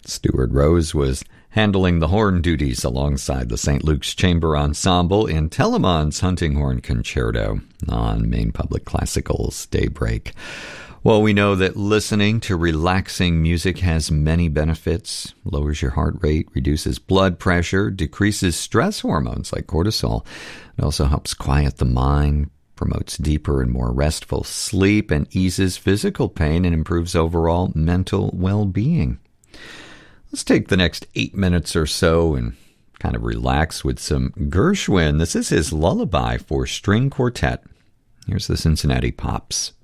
Stuart Rose was handling the horn duties alongside the St. Luke's Chamber Ensemble in Telemann's Hunting Horn Concerto on Maine Public Classical's Daybreak. Well, we know that listening to relaxing music has many benefits. Lowers your heart rate, reduces blood pressure, decreases stress hormones like cortisol. It also helps quiet the mind, promotes deeper and more restful sleep, and eases physical pain and improves overall mental well-being. Let's take the next 8 minutes or so and kind of relax with some Gershwin. This is his lullaby for string quartet. Here's the Cincinnati Pops.